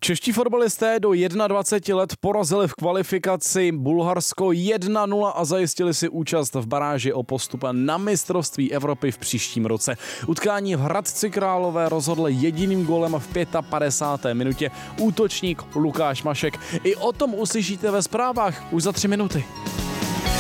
Čeští fotbalisté do 21 let porazili v kvalifikaci Bulharsko 1-0 a zajistili si účast v baráži o postup na mistrovství Evropy v příštím roce. Utkání v Hradci Králové rozhodl jediným gólem v 55. minutě útočník Lukáš Mašek. I o tom uslyšíte ve zprávách už za 3 minuty.